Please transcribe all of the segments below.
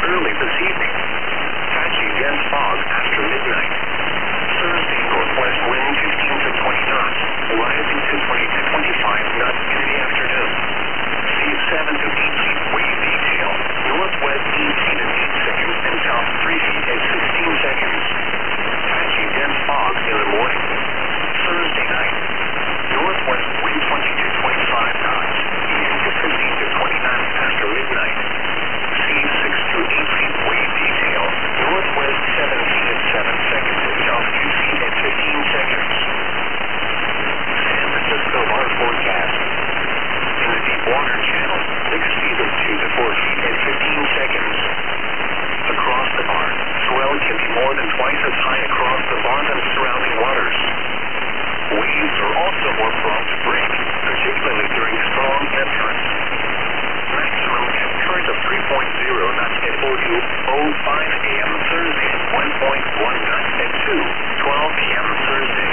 early this evening. Patchy dense fog after midnight. Thursday, northwest wind 15 to 20 knots, rising to 20 to 25 knots in the afternoon. Seas 7 to 8 feet wave detail, northwest 8 feet and 8 seconds and south 3 feet and 16 seconds. Patchy dense fog in the morning. Thursday night, northwest wind 20 to 25 knots, east to 15 to 20 knots after midnight. Seas 6 to 8 feet wave detail, northwest 7 feet and 7 seconds and south 2 feet and 15 seconds. San Francisco bar forecast. In the deep water channel, mixed speed of 2 to 4 feet and 15 seconds. Across the bar, swell can be more than twice as high across the bar than surrounding waters. Waves are also more prone to break, particularly during strong ebb currents. Maximum ebb current of 3.0 knots at 02:05 a.m. Thursday and 1.1 knots at 2:12 p.m. Thursday.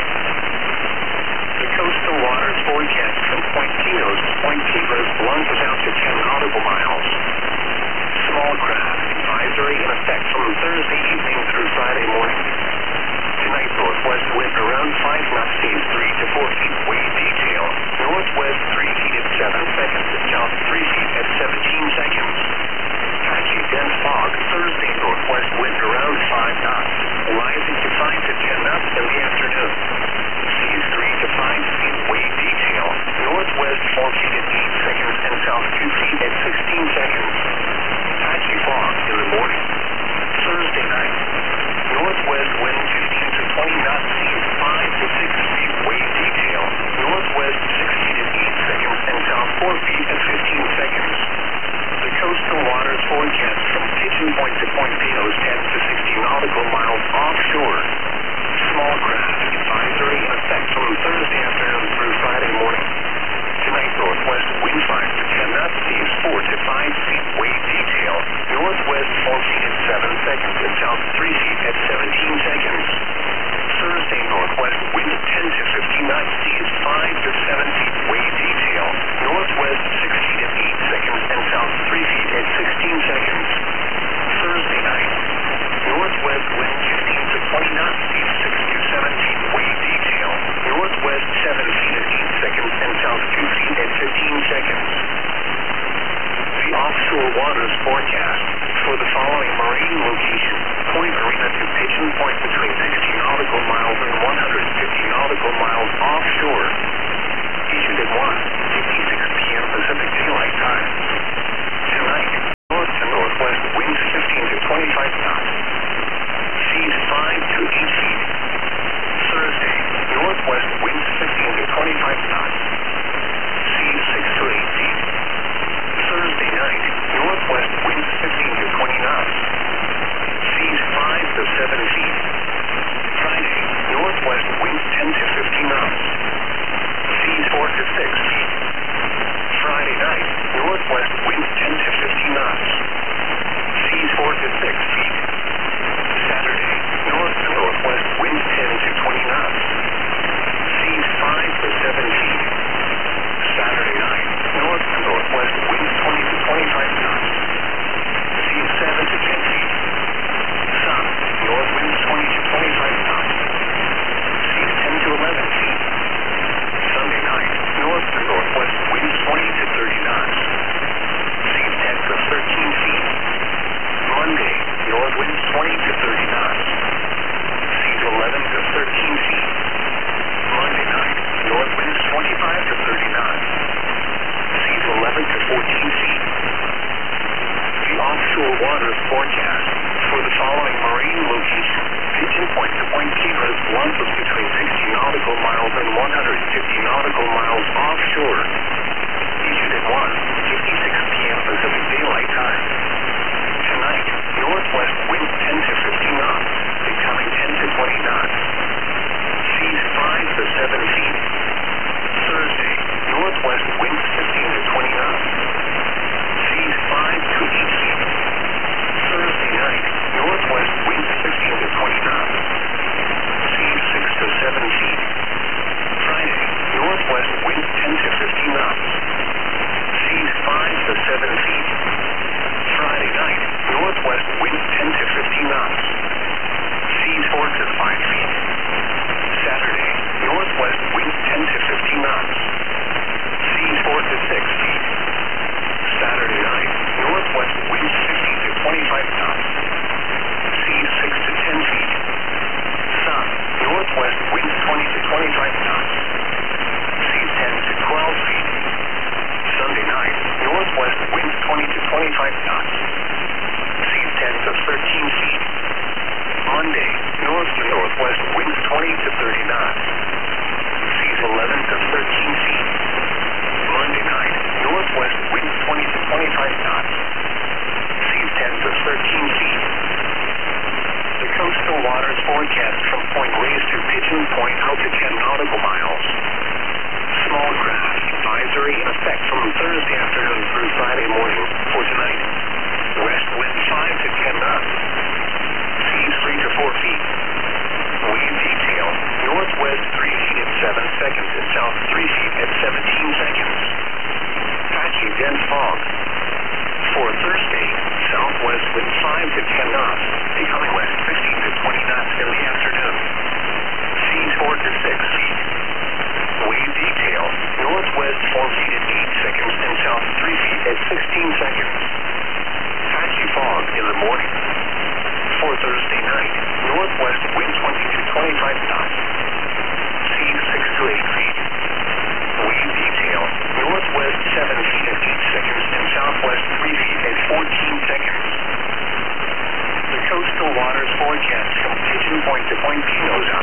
The coastal waters forecast from Point Pinos to Point Piedras plunges out to 10 nautical miles. Small craft advisory in effect from Thursday evening through Friday morning. Tonight, northwest wind around 5 knots, seas 3 to 4 feet wave detail, northwest 3 feet at 7 seconds and south 3 feet at 17 seconds. Patchy dense fog, Thursday, northwest wind around 5 knots, rising to 5 to 10 knots in the afternoon. Seas 3 to 5 feet wave detail, northwest 4 feet at 8 seconds and south 2 feet at 16 seconds. Patchy fog in the morning. Thursday night, northwest wind 15 to 20 knots, seas 5 to 6 feet wave detail, northwest 6 feet at 8 seconds and south 4 feet at 15 seconds. The coastal waters forecast from Pigeon Point to Point Pinos 10 to 60 nautical miles offshore. Small craft advisory in effect from Thursday afternoon through Friday morning. Tonight, northwest wind 5 to 10 knots, seas 4 to 5 feet wave detail, northwest 4 feet at 7 seconds and south 3 feet at 17 seconds. Thursday, northwest wind 10 to 15 knots, seas 5 to 7 feet wave detail, northwest 6 feet at 8 seconds and south 3 feet at 16 seconds. Thursday night, northwest wind 15 to 20 knots, seas 6 to 7 feet wave detail, northwest 7 feet at 8 seconds and south 2 feet at 15 seconds. The offshore knots. Seas 10 to 13 feet. Monday, north to northwest winds 20 to 30 knots. Seas 11 to 13 feet. Monday night, northwest winds 20 to 25 knots. Seas 10 to 13 feet. The coastal waters forecast from Point Reyes to Pigeon Point out to 10 nautical miles. Small craft advisory in effect from Thursday afternoon through Friday morning for tonight. West wind 5 to 10 knots. Seas 3 to 4 feet. Wave detail, northwest 3 feet at 7 seconds and south 3 feet at 17 seconds. Patchy dense fog. For Thursday, southwest wind 5 to 10 knots, becoming west 15 to 20 knots in the afternoon. Seas 4 to 6 feet. Wave detail, northwest 4 feet at 8 seconds and south 3 feet at 16 seconds. Patchy fog in the morning. For Thursday night, northwest wind 20 to 25 knots. Seas 6 to 8 feet. Wave detail, northwest 7 feet at 8 seconds and southwest 3 feet at 14 seconds. The coastal waters forecast from Pigeon Point to Point Pinos